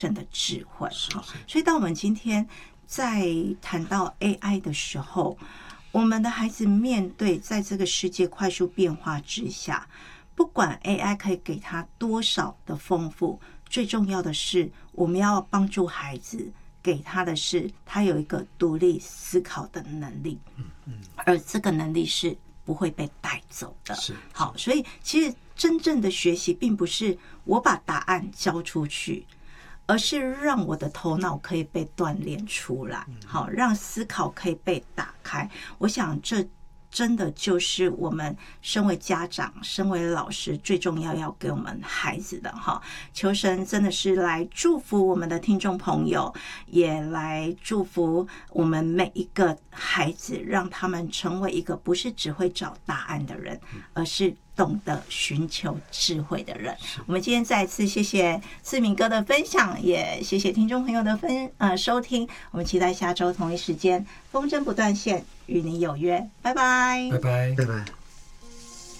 生的智慧。所以当我们今天在谈到 AI 的时候，我们的孩子面对在这个世界快速变化之下，不管 AI 可以给他多少的丰富，最重要的是我们要帮助孩子，给他的是他有一个独立思考的能力，而这个能力是不会被带走的。好，所以其实真正的学习并不是我把答案交出去，而是让我的头脑可以被锻炼出来，好，让思考可以被打开。我想这真的就是我们身为家长、身为老师最重要给我们孩子的哈。求神真的是来祝福我们的听众朋友，也来祝福我们每一个孩子，让他们成为一个不是只会找答案的人，而是懂得寻求智慧的人。我们今天再次谢谢志明哥的分享，也谢谢听众朋友的收听。我们期待下周同一时间风筝不断线，与你有约，拜拜， 拜拜， 拜拜。